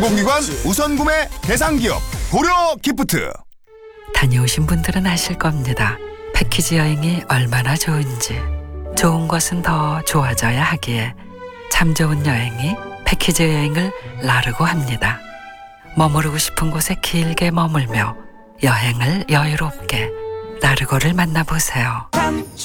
항공기관 우선 구매 대상기업 고려 기프트. 다녀오신 분들은 아실 겁니다. 패키지 여행이 얼마나 좋은지. 좋은 것은 더 좋아져야 하기에 참 좋은 여행이 패키지 여행을 나르고 합니다. 머무르고 싶은 곳에 길게 머물며 여행을 여유롭게 나르고를 만나보세요.